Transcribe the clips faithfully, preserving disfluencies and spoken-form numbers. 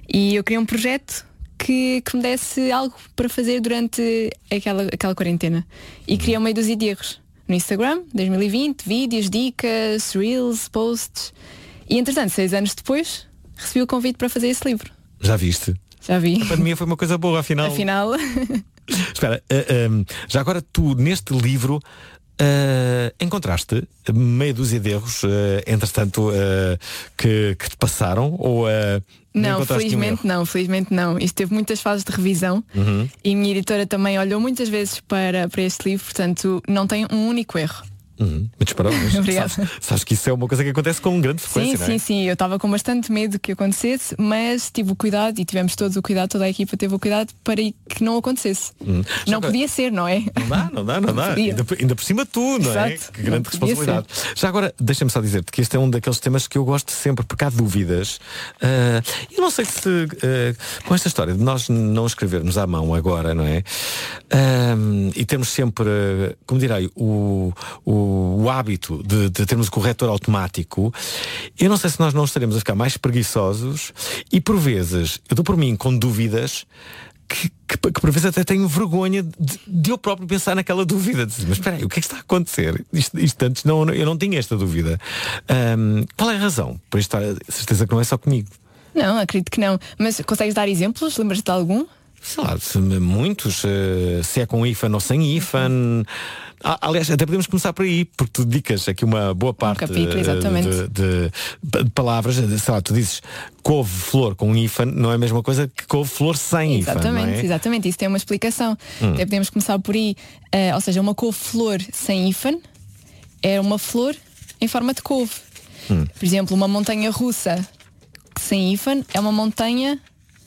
E eu criei um projeto que, que me desse algo para fazer durante aquela, aquela quarentena. E criei meio dúzia de erros no Instagram, dois mil e vinte, vídeos, dicas, reels, posts. E entretanto, seis anos depois, recebi o convite para fazer esse livro. Já viste? Já vi. A pandemia foi uma coisa boa, afinal. Afinal. Espera, uh, um, já agora tu neste livro uh, encontraste meia dúzia de erros, uh, entretanto, uh, que, que te passaram? Ou uh, não, felizmente não, felizmente não. Isto teve muitas fases de revisão. Uhum. E a minha editora também olhou muitas vezes para, para este livro, portanto não tem um único erro. Uhum. Muitos parabéns. sabes, sabes que isso é uma coisa que acontece com grande frequência, sim, não é? Sim, sim, eu estava com bastante medo que acontecesse, mas tive o cuidado e tivemos todos o cuidado, toda a equipa teve o cuidado para que não acontecesse. Uhum. Não podia que... ser, não é? Não dá, não dá, não, não dá. Ainda, ainda por cima tu, não é? Exato. Que grande não responsabilidade. Já agora, deixa-me só dizer-te que este é um daqueles temas que eu gosto sempre, porque há dúvidas. Uh, eu não sei se uh, com esta história de nós não escrevermos à mão agora, não é? Uh, e temos sempre, uh, como direi, o, o, o hábito De, de termos o corretor automático, eu não sei se nós não estaremos a ficar mais preguiçosos e por vezes, eu dou por mim com dúvidas que, que, que por vezes até tenho vergonha de, de eu próprio pensar naquela dúvida, de, mas espera aí, o que é que está a acontecer? Isto, isto antes não, eu não tinha esta dúvida. Um, qual é a razão? Por isto, certeza que não é só comigo. Não, acredito que não. Mas consegues dar exemplos? Lembras-te de algum? Sei lá, muitos, uh, se é com hífen ou sem hífen. Ah, aliás, até podemos começar por aí, porque tu dedicas aqui uma boa parte um capítulo, exatamente. de, de, de palavras. Sei lá, tu dizes couve-flor com hífen, não é a mesma coisa que couve-flor sem hífen. Exatamente, não é? exatamente, isso tem uma explicação. Hum. Até podemos começar por aí. Uh, ou seja, uma couve-flor sem hífen é uma flor em forma de couve. Hum. Por exemplo, uma montanha russa sem hífen é uma montanha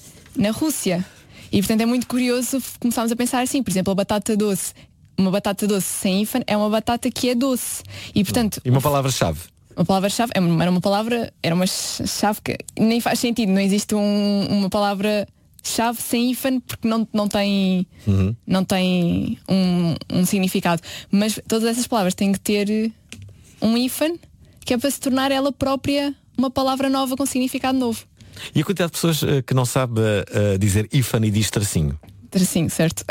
na Rússia. E portanto é muito curioso começarmos a pensar assim. Por exemplo, a batata doce. Uma batata doce sem hífen é uma batata que é doce. E portanto. E uma palavra-chave? Uma palavra-chave era uma palavra, era uma chave que nem faz sentido. Não existe um, uma palavra-chave sem hífen porque não, não tem, uhum. não tem um, um significado. Mas todas essas palavras têm que ter um hífen que é para se tornar ela própria uma palavra nova com significado novo. E a quantidade de pessoas uh, que não sabe uh, dizer hífen e diz tracinho? Tracinho, certo.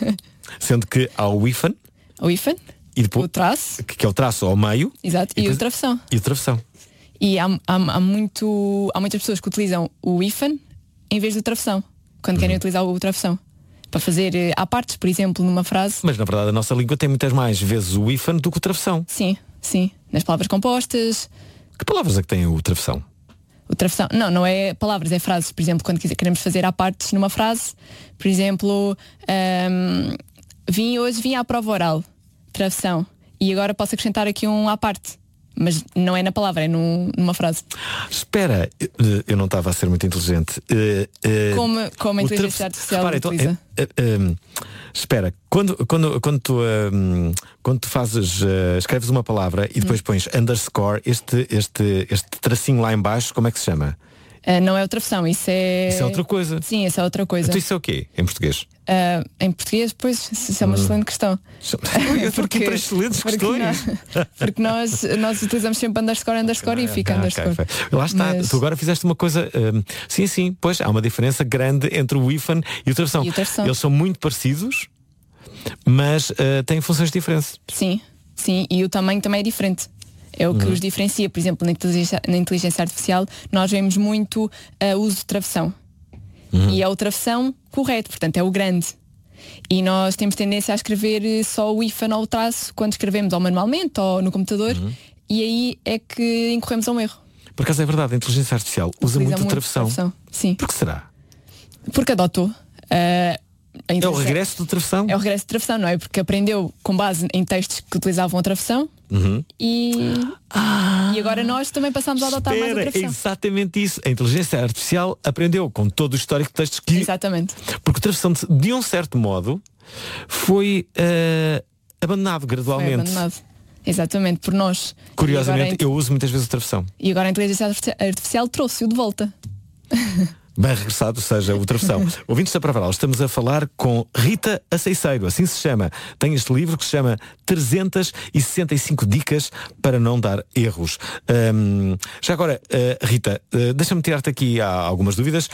Sendo que há o hífen. O hífen. E depois, o traço. Que, que é o traço ao meio. Exato. E, e depois, o travessão. E o travessão. E há, há, há, muito, há muitas pessoas que utilizam o hífen em vez do travessão. Quando uhum. querem utilizar o travessão. Para fazer uh, à partes, por exemplo, numa frase. Mas na verdade a nossa língua tem muitas mais vezes o hífen do que o travessão. Sim, sim. Nas palavras compostas. Que palavras é que tem o travessão? O travessão, não, não é palavras, é frases. Por exemplo, quando queremos fazer à partes numa frase, por exemplo, um, vim hoje, vim à prova oral, travessão. E agora posso acrescentar aqui um à parte. Mas não é na palavra, é num, numa frase. Espera, eu não estava a ser muito inteligente. Uh, uh, como, como a inteligência artificial repara, então, uh, uh, uh, espera, quando, quando, quando, tu, uh, quando tu fazes, uh, escreves uma palavra e depois hum. pões underscore, este, este, este tracinho lá em baixo, como é que se chama? Uh, não é o travessão, isso é... Isso é outra coisa. Sim, isso é outra coisa. Então isso é o quê, em português? Uh, em português, pois, isso é uma hum. excelente questão. Eu estou aqui para excelentes porque questões. Nós, porque nós, nós utilizamos sempre underscore, underscore okay, e fica okay, underscore. Okay. Lá está, Mas... tu agora fizeste uma coisa... Um, sim, sim, pois há uma diferença grande entre o hífen e o travessão. E o travessão. Eles são muito parecidos, mas uh, têm funções diferentes. Sim, sim, e o tamanho também é diferente. É o que uhum. os diferencia. Por exemplo, na inteligência, na inteligência artificial nós vemos muito o uh, uso de travessão. Uhum. E é o travessão correto, portanto é o grande. E nós temos tendência a escrever só o hífen ou o traço quando escrevemos ou manualmente ou no computador uhum. e aí é que incorremos a um erro. Por acaso é verdade, a inteligência artificial usa muito, muito travessão. travessão. Sim. Por que será? Porque adotou. Uh, É o regresso do travessão? É o regresso do travessão, não é? Porque aprendeu com base em textos que utilizavam a travessão uhum. e... Ah, e agora nós também passamos a adotar espera, mais a travessão. É exatamente isso. A inteligência artificial aprendeu com todo o histórico de textos que... Exatamente. Porque o travessão, de um certo modo, foi uh, abandonado gradualmente. Foi abandonado. Exatamente, por nós. Curiosamente, int... eu uso muitas vezes o travessão. E agora a inteligência artificial trouxe-o de volta. Bem regressado, seja o travessão. Ouvintes da Pravaral, estamos a falar com Rita Aceiceiro, assim se chama. Tem este livro que se chama trezentas e sessenta e cinco dicas para não dar erros. Um, já agora, uh, Rita, uh, deixa-me tirar-te aqui algumas dúvidas.